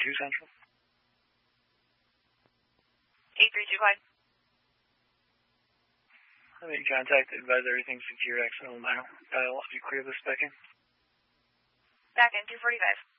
Central. 8325. I made contact, advise everything secure, accidental dial. If you clear the spec in. Back in 245.